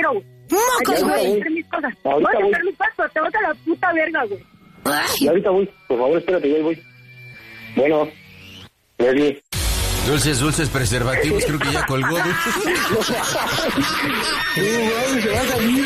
quiero, güey. ¡Mocos, güey! Voy a hacer mis cosas. Voy a hacer mis cosas, te vas a la puta verga, güey. Y ahorita voy, por favor, espérate, yo voy. Bueno, Leslie. Dulces, preservativos, creo que ya colgó. Se va a salir,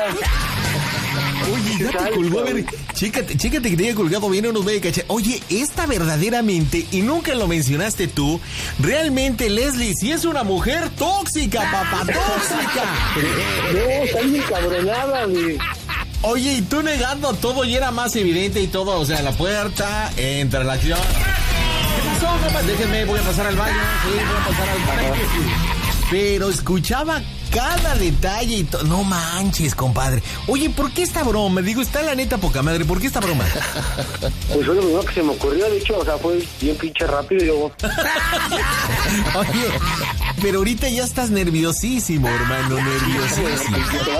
Oye, ya te colgó, a ver, chécate que te haya colgado bien unos medio caché. Oye, esta verdaderamente, y nunca lo mencionaste tú, realmente Leslie sí es una mujer tóxica, papá, tóxica. No, está bien cabronada, güey. Oye, y tú negando todo y era más evidente y todo, o sea, la puerta, entra la acción. ¿Qué pasó, papá? Déjenme, voy a pasar al baño, sí, voy a pasar al baño. Pero escuchaba cada detalle y no manches, compadre. Oye, ¿por qué esta broma? Digo, está la neta poca madre, ¿por qué esta broma? Pues fue lo primero que se me ocurrió, de hecho, o sea, fue bien pinche rápido y yo... Oye, pero ahorita ya estás nerviosísimo, hermano, nerviosísimo.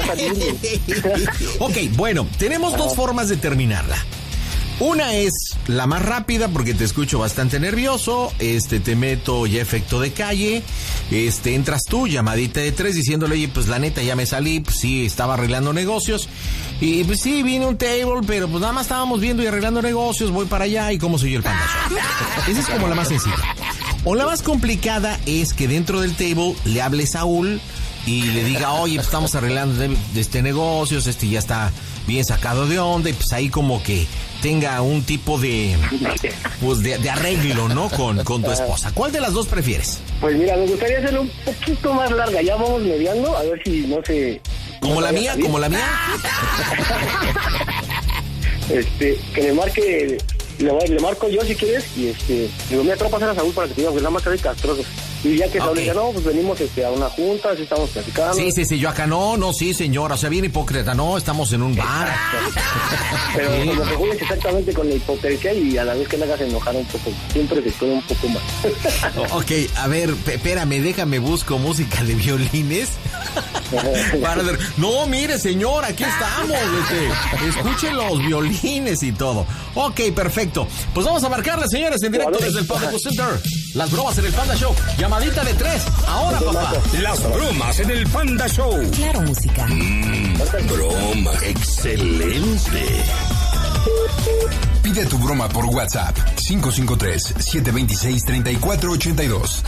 Ok, bueno, tenemos dos formas de terminarla. Una es la más rápida porque te escucho bastante nervioso, te meto ya efecto de calle, entras tú, llamadita de 3 diciéndole, oye, pues la neta ya me salí, pues sí, estaba arreglando negocios, y pues sí, vine a un table, pero pues nada más estábamos viendo y arreglando negocios, voy para allá y cómo soy yo el Panda Show. Esa es como la más sencilla. O la más complicada es que dentro del table le hable a Saúl y le diga, oye, pues estamos arreglando de este negocio, ya está bien sacado de onda, y pues ahí como que tenga un tipo de arreglo, ¿no? Con tu esposa. ¿Cuál de las dos prefieres? Pues mira, me gustaría hacerlo un poquito más larga, ya vamos mediando, a ver si no se... ¿Como la mía? ¿Como la mía? Que le marque... Le marco yo si quieres y digo, mira, te voy a pasar a Saúl para que te diga, porque nada más trae castroso. Y ya que Saúl dice, no, pues venimos a una junta, así estamos platicando. Sí, yo acá no, sí, señora, o sea, bien hipócrita, no, estamos en un bar. Pero sí, lo que juegues exactamente con la hipocresía y a la vez que le hagas enojar un poco, siempre se puede un poco más. Ok, a ver, espérame, déjame busco música de violines. No, mire, señor, aquí estamos, escuchen los violines y todo. Ok, perfecto. Pues vamos a marcarle, señores, en directo desde el Panda Center. Las bromas en el Panda Show. Llamadita de 3. Ahora, papá. Las bromas en el Panda Show. Claro, música. Broma. Excelente. Pide tu broma por WhatsApp. 553-726-3482.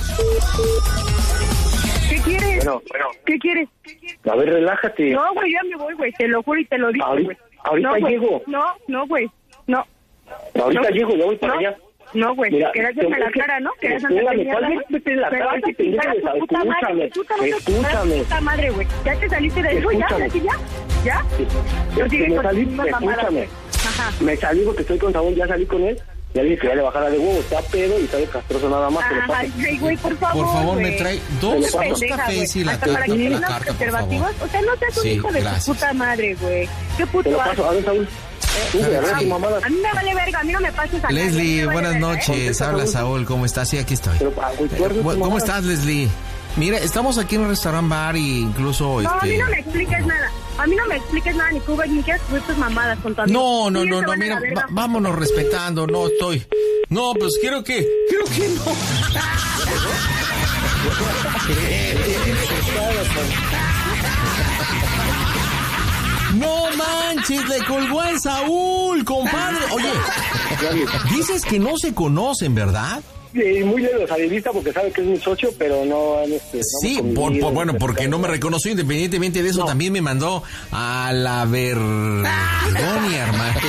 ¿Qué quieres? Bueno. ¿Qué quieres? A ver, relájate. No, güey, ya me voy, güey. Te lo juro y te lo digo, güey. Ahorita llego. No, güey. No. Ahorita llego, ya voy para allá. No, güey, querías verme la cara, ¿no? Querías Espérame, la cara, escúchame. Puta madre, güey. ¿Ya te saliste de eso? ¿Ya? Escúchame. Ajá. Me salí porque estoy con Saúl, ya salí con él. Ya dije que ya le bajara de huevo, está pedo y está de castroso nada más. Ay, güey, por favor. Por favor, me trae dos cafés y la carta, por favor. O sea, no seas un hijo de tu puta madre, güey. ¿Qué puto? Te lo paso, a ver, Saúl. A mí me vale verga, a mí no me pases a Leslie, buenas noches. Habla Saúl, ¿cómo estás? Sí, aquí estoy. ¿Cómo estás, Leslie? Mira, estamos aquí en un restaurant bar y incluso... No, a mí no me expliques nada. A mí no me expliques nada, ni tú, ni quieras subir tus mamadas con tu amigo. No, mira, vámonos respetando, no estoy... No, pues creo que no. No manches, le colgó al Saúl, compadre. Oye, dices que no se conocen, ¿verdad? Sí, muy lejos a la vista porque sabe que es mi socio, pero no... sí, bueno, porque no me reconoció, independientemente de eso, también me mandó a la vergonia, hermano.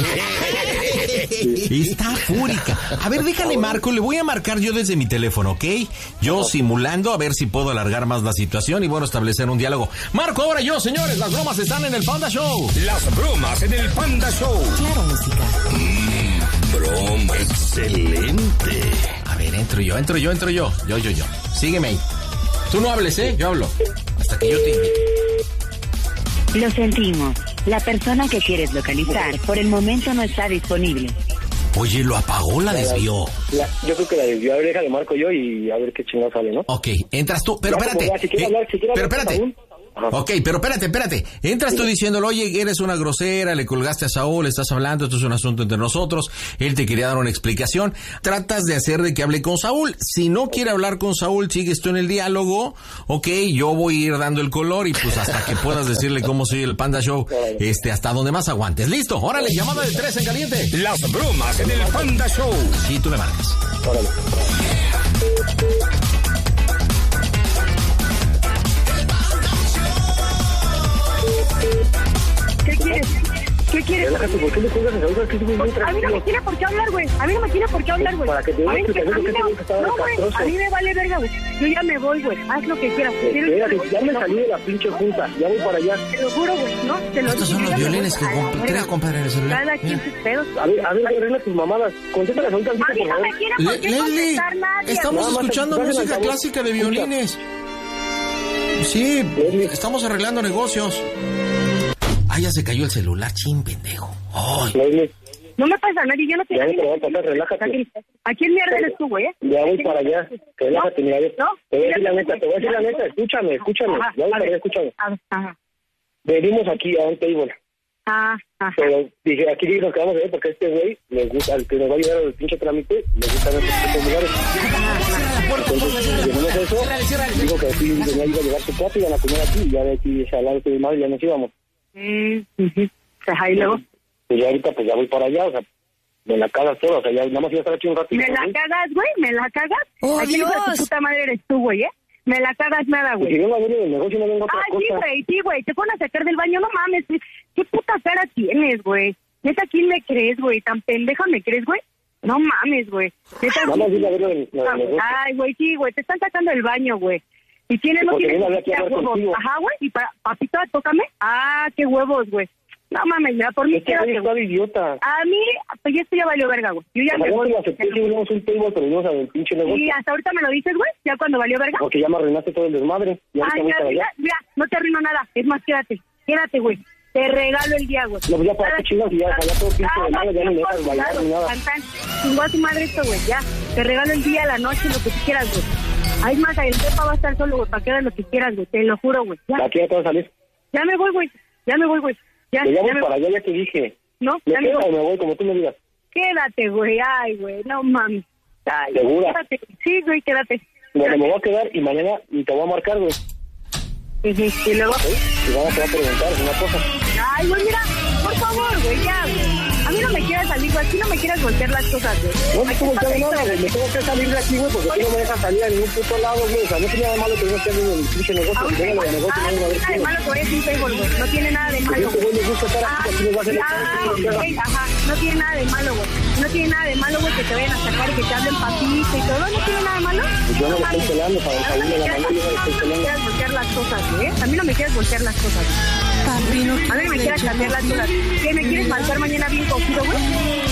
Está fúrica. A ver, déjale marco, le voy a marcar yo desde mi teléfono, ¿ok? Yo simulando, a ver si puedo alargar más la situación y bueno, establecer un diálogo. Marco, ahora yo, señores, las bromas están en el Panda Show. Las bromas en el Panda Show. Claro, música. Broma, excelente. A ver, entro yo. Yo. Sígueme ahí. Tú no hables, yo hablo. Hasta que yo te invite. Lo sentimos. La persona que quieres localizar por el momento no está disponible. Oye, ¿lo apagó o la desvió? Yo creo que la desvió. A ver, déjale marco yo y a ver qué chingado sale, ¿no? Ok, entras tú. Pero espérate. Si quiere hablar, pero espérate. Ok, pero espérate. Entras tú diciéndole, oye, eres una grosera, le colgaste a Saúl, estás hablando, esto es un asunto entre nosotros, él te quería dar una explicación. Tratas de hacer de que hable con Saúl. Si no quiere hablar con Saúl, sigues tú en el diálogo. Ok, yo voy a ir dando el color y pues hasta que puedas decirle cómo soy el Panda Show, hasta donde más aguantes. Listo, órale, llamada de 3 en caliente. Las bromas en el Panda Show. Sí, tú le marcas. Órale. ¿Qué quieres? Relájate, ¿por qué le cuelgas a Saúl? A mí no me tiene por qué hablar, güey. A mí no me tiene por qué hablar, güey. Para que te diga que No, güey, a mí me vale verga, güey. Yo ya me voy, güey. Haz lo que quieras. Ya me salí de la pinche junta. Ya voy para allá. Te lo juro, güey, ¿no? Te lo Estos son los violines que trae, compadre, en el celular. Cada quien sus pedos. A ver, arregla tus mamadas. Contéstale a Saúl tantito, A mí por no favor. me tiene por qué Leslie, contestar nadie. estamos Nada más escuchando te- música Escucha. clásica de violines. Sí, estamos arreglando negocios. Ah, ya se cayó el celular, chin, pendejo. Ay. Leslie, No me pasa a nadie, yo no ya tengo... no te voy a pasar, relájate. ¿A quién mierda eres tú, güey? Ya voy para allá. Relájate, mira. No. Te voy a decir la neta, Escúchame. Ajá, Ya voy a para ver. allá, escúchame. Ajá. Venimos aquí a un table. Ajá. Pero dije, aquí nos quedamos a ver porque a este güey les gusta, al que nos va a ayudar al pinche trámite, les gustan estos lugares. Entonces, tenemos eso. Digo que aquí venía iba a llevar su plato y iban a comer aquí. Y ya de aquí se hablaron de madre y ya nos íbamos. Ajá, y luego... Pues ya ahorita, pues ya voy para allá, o sea, me la cagas todo, o sea, ya nada más iba a estar aquí un ratito. ¿Me la cagas, güey? ¿Me la cagas? ¡Oh, Aquí hijo de Dios! tu puta madre eres tú, güey, ¿eh? Me la cagas nada, Pues si güey. vengo a ver el negocio, no vengo a otra Ay, cosa. sí, güey. Te pones a sacar del baño, no mames. ¿Qué puta cara tienes, güey? ¿Neta quién me crees, güey? ¿Tan pendeja me crees, güey? No mames, güey. Neta, Nada más vine a ver el negocio. ay, güey, sí, güey. Te están sacando del baño, güey. ¿Y tienes, no Porque tienes vine aquí a hablar huevos? contigo. Ajá, güey. ¿Y papito, tócame? Ah, qué huevos, güey. No mames, mira, por mí Este güey quédate, está güey. de idiota. A mí, pues esto ya valió verga, güey. Yo ya me Ojalá voy. te lo acepté si venimos un table, pero venimos al pinche Y negocio. hasta ahorita me lo dices, güey, ya cuando valió verga. Porque ya me arruinaste todo el desmadre. Ya Ay, ahorita voy para allá. mira, no te arruino nada. Es más, quédate, güey. Te regalo el día, güey. No, pues ya para qué chingas, ya todo pinche de nada, ya no me dejas bailar ni nada. Chingó a tu madre esto, güey, ya. Te regalo el día, la noche, lo que tú quieras, güey. Ay, más, el pepa va a estar solo, güey, para que hagas lo que quieras, güey. Te lo juro, güey. Ya, Aquí ya te vas a salir. ya me voy, güey. Ya, Yo ya voy me para allá, ya te dije. No, ¿Me ya me quedo voy. o me voy, como tú me digas? Quédate, güey. Ay, güey, no mames. Ay, ¿Segura? Quédate. Sí, güey, quédate. Bueno, me voy a quedar y mañana te voy a marcar, güey. Y luego... Y vamos a preguntar una cosa. Ay, güey, mira, por favor, güey, ya, güey. A mí no me quieras salir, güey. Aquí no me quieras voltear las cosas, güey. No me estoy volteando nada, me tengo que salir de aquí, güey, porque tú no me dejas salir a ningún puto lado, güey. O sea, no tiene nada de malo que no esté en el pinche negocio. Venga de negocio, venga a ver no tiene nada de qué. malo que vayas a un table, güey. No tiene nada de malo. Este güey le gusta estar aquí, aquí nos va a hacer Güey, ajá, no tiene nada de malo, güey. No tiene nada de malo, güey, que te vayan a sacar y que te hablen papita y todo. No tiene nada de malo. Yo no le estoy peleando para A salir mí de no la me mano, yo no le estoy peleando. quieras voltear las cosas, güey. A mí no me quieres voltear las cosas. Papi, no A mí no me quieras cambiar las cosas. ¿Qué, me quieres marcar mañana bien cogido, güey?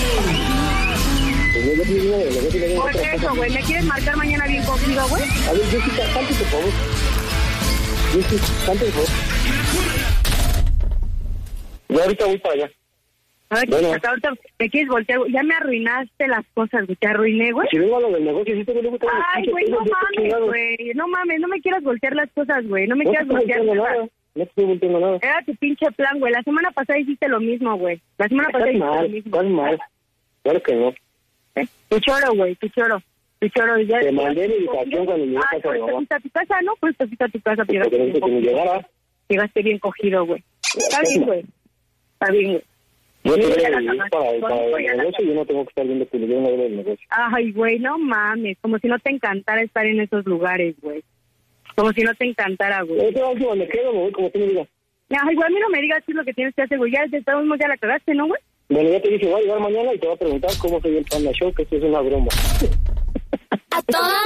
Pues yo te digo, de negocio le vengo a Por otra eso, cosa. güey. ¿Me quieres marcar mañana bien cogido, güey? A ver, Jessica, salte, por favor. Jessica, salte, por favor. Yo ahorita voy para allá. A ver, Bueno. hasta ahorita me quieres voltear, güey. Ya me arruinaste las cosas, güey. Te arruiné, güey. Si vengo a lo del negocio, si te voy a gustar el Ay, pinche güey, no table, yo te mames, chingado. güey. No mames, no me quieras voltear las cosas, güey. No me No te quieras estoy voltear volteando nada. nada. No te estoy volteando nada. Era tu pinche plan, güey. La semana pasada hiciste lo mismo, güey. La semana pasada Estás hiciste lo mal, mismo. estás mal. Claro que no. Tu choro, güey, tu choro. Tu choro. Ya, Te mandé la invitación cuando llegué a Ay, casa de pues te mamá. fuiste a tu casa, ¿no? Pues te fuiste a tu casa. Porque Llegaste no bien dice que me cogido. llegara. Llegaste bien cogido, güey. Está bien, güey. Está bien, güey. Yo te Sí, voy ya a la ir cagaste. para Conmigo el ya la negocio y yo no tengo que estar viendo que le lleven a ver el negocio. Ay, güey, no mames. Como si no te encantara estar en esos lugares, güey. Como si no te encantara, güey. Esa última me quedo, me voy como tú me digas. Ay, güey, a mí no me digas qué es lo que tienes que hacer, güey. Ya desde todos modos ya la cagaste, ¿no, güey? Bueno, ya te dije, voy a llegar mañana y te voy a preguntar cómo soy el Panda Show, que esto es una broma. a toda